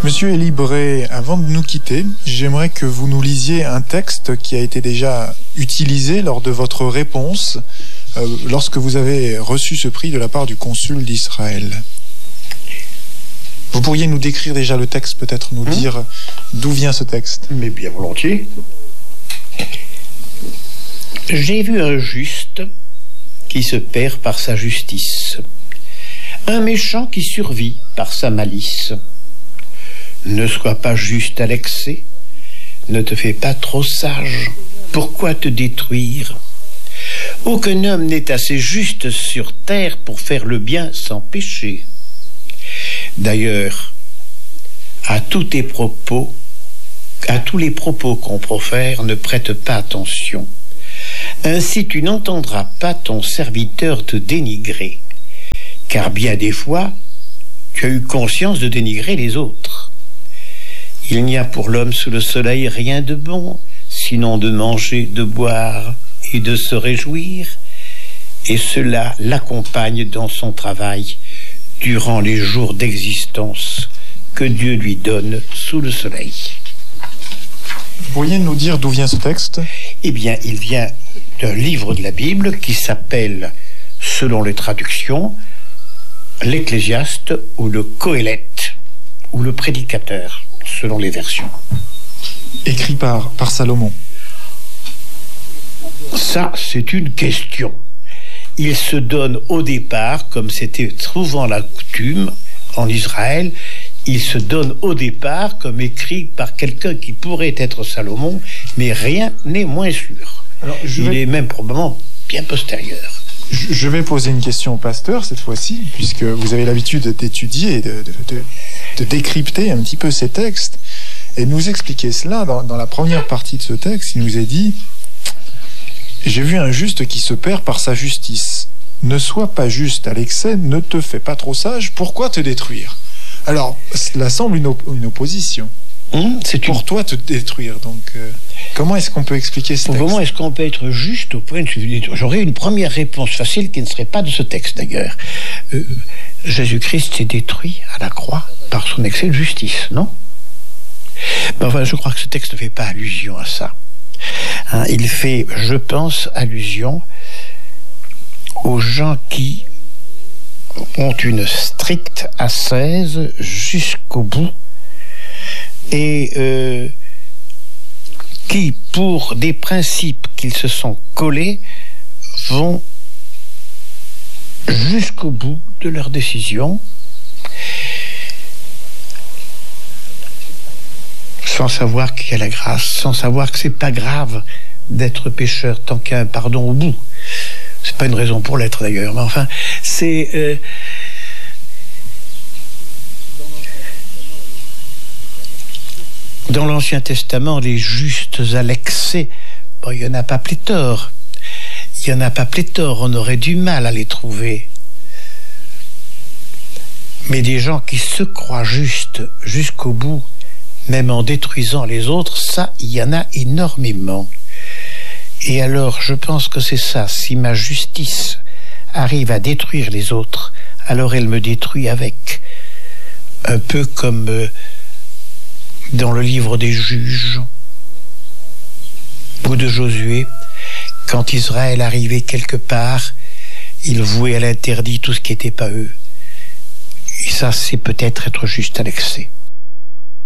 Monsieur Élie Bray, avant de nous quitter, j'aimerais que vous nous lisiez un texte qui a été déjà utilisé lors de votre réponse lorsque vous avez reçu ce prix de la part du consul d'Israël. Vous pourriez nous décrire déjà le texte, peut-être nous dire d'où vient ce texte? Mais bien volontiers. J'ai vu un juste qui se perd par sa justice, un méchant qui survit par sa malice. Ne sois pas juste à l'excès, ne te fais pas trop sage, pourquoi te détruire? Aucun homme n'est assez juste sur terre pour faire le bien sans péché. D'ailleurs, à tous les propos qu'on profère, ne prête pas attention. Ainsi tu n'entendras pas ton serviteur te dénigrer, car bien des fois, tu as eu conscience de dénigrer les autres. Il n'y a pour l'homme sous le soleil rien de bon, sinon de manger, de boire et de se réjouir, et cela l'accompagne dans son travail durant les jours d'existence que Dieu lui donne sous le soleil. Vous pourriez nous dire d'où vient ce texte? Eh bien, il vient d'un livre de la Bible qui s'appelle, selon les traductions, l'Ecclésiaste ou le Qoélète ou le Prédicateur, selon les versions. Écrit par Salomon. Ça, c'est une question. Il se donne au départ, comme c'était souvent la coutume en Israël, il se donne au départ comme écrit par quelqu'un qui pourrait être Salomon, mais rien n'est moins sûr. Alors, il est même probablement bien postérieur. Je vais poser une question au pasteur cette fois-ci, puisque vous avez l'habitude d'étudier et de décrypter un petit peu ces textes, et nous expliquer cela. Dans la première partie de ce texte, il nous est dit: j'ai vu un juste qui se perd par sa justice. Ne sois pas juste à l'excès, ne te fais pas trop sage, pourquoi te détruire? Alors, cela semble une opposition. C'est pour toi te détruire, donc comment est-ce qu'on peut expliquer ce texte? Comment est-ce qu'on peut être juste au point de se détruire? J'aurais une première réponse facile qui ne serait pas de ce texte d'ailleurs. Jésus-Christ s'est détruit à la croix par son excès de justice, non? Ben, enfin, je crois que ce texte ne fait pas allusion à ça. Il fait, je pense, allusion aux gens qui ont une stricte ascèse jusqu'au bout et qui, pour des principes qu'ils se sont collés, vont jusqu'au bout de leur décision, sans savoir qu'il y a la grâce, sans savoir que c'est pas grave d'être pécheur tant qu'il y a un pardon au bout. C'est pas une raison pour l'être d'ailleurs, mais enfin, c'est dans l'Ancien Testament, les justes à l'excès, bon, il y en a pas pléthore. Il y en a pas pléthore, on aurait du mal à les trouver. Mais des gens qui se croient justes jusqu'au bout, même en détruisant les autres, ça, il y en a énormément. Et alors, je pense que c'est ça. Si ma justice arrive à détruire les autres, alors elle me détruit avec. Un peu comme dans le livre des Juges ou de Josué, quand Israël arrivait quelque part, il vouait à l'interdit tout ce qui n'était pas eux. Et ça, c'est peut-être être juste à l'excès.